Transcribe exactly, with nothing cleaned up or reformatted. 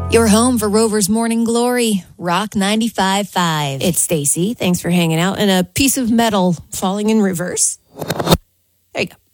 Your home for Rover's Morning Glory, Rock ninety-five point five. It's Stacy. Thanks for hanging out. And a piece of metal falling in reverse. There you go.